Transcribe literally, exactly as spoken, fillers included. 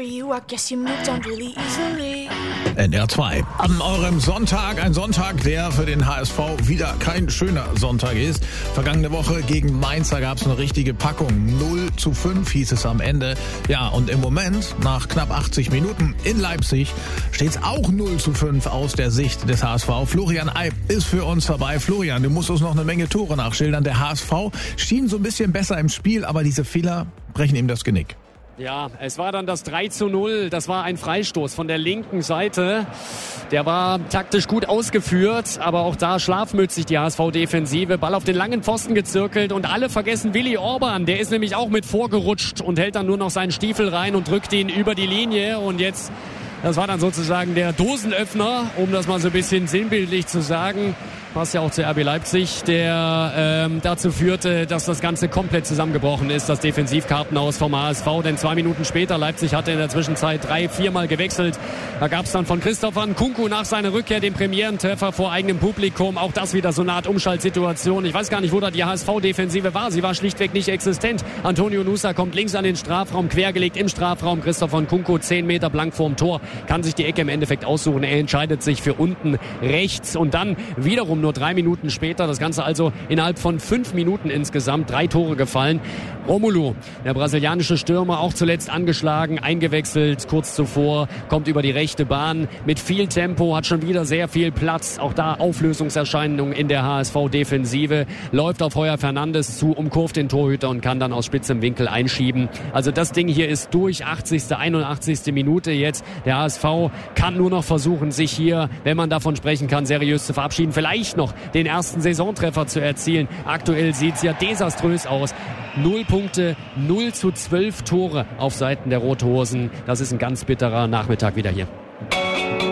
N R zwei. An eurem Sonntag, ein Sonntag, der für den H S V wieder kein schöner Sonntag ist. Vergangene Woche gegen Mainz, da gab es eine richtige Packung. null zu fünf hieß es am Ende. Ja, und im Moment, nach knapp achtzig Minuten in Leipzig, steht es auch null zu fünf aus der Sicht des H S V. Florian Eib ist für uns dabei. Florian, du musst uns noch eine Menge Tore nachschildern. Der H S V schien so ein bisschen besser im Spiel, aber diese Fehler brechen ihm das Genick. Ja, es war dann das drei zu null. Das war ein Freistoß von der linken Seite. Der war taktisch gut ausgeführt, aber auch da schlafmützig die H S V-Defensive. Ball auf den langen Pfosten gezirkelt und alle vergessen Willi Orban. Der ist nämlich auch mit vorgerutscht und hält dann nur noch seinen Stiefel rein und drückt ihn über die Linie. Und jetzt, das war dann sozusagen der Dosenöffner, um das mal so ein bisschen sinnbildlich zu sagen. Passt ja auch zu R B Leipzig, der ähm, dazu führte, dass das Ganze komplett zusammengebrochen ist, das Defensivkartenhaus vom H S V. Denn zwei Minuten später, Leipzig hatte in der Zwischenzeit drei, viermal gewechselt. Da gab es dann von Christopher Nkunku nach seiner Rückkehr den Premierentreffer vor eigenem Publikum. Auch das wieder so eine Art Umschaltsituation. Ich weiß gar nicht, wo da die H S V-Defensive war. Sie war schlichtweg nicht existent. Antonio Nusa kommt links an den Strafraum, quergelegt im Strafraum. Christopher Nkunku zehn Meter blank vorm Tor, kann sich die Ecke im Endeffekt aussuchen. Er entscheidet sich für unten rechts und dann wiederum nur drei Minuten später, das Ganze also innerhalb von fünf Minuten insgesamt, drei Tore gefallen. Romelu, der brasilianische Stürmer, auch zuletzt angeschlagen, eingewechselt kurz zuvor, kommt über die rechte Bahn mit viel Tempo, hat schon wieder sehr viel Platz. Auch da Auflösungserscheinungen in der H S V-Defensive, läuft auf Heuer Fernandes zu, umkurvt den Torhüter und kann dann aus spitzem Winkel einschieben. Also das Ding hier ist durch, achtzigste, einundachtzigste Minute jetzt. Der H S V kann nur noch versuchen, sich hier, wenn man davon sprechen kann, seriös zu verabschieden. Vielleicht noch den ersten Saisontreffer zu erzielen. Aktuell sieht es ja desaströs aus. Null Punkte, null zu zwölf Tore auf Seiten der Rothosen. Das ist ein ganz bitterer Nachmittag wieder hier.